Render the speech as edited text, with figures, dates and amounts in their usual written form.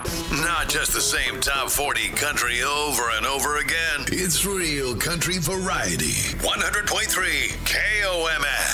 Not just the same top 40 country over and over again. It's real country variety. 100.3 KOMS.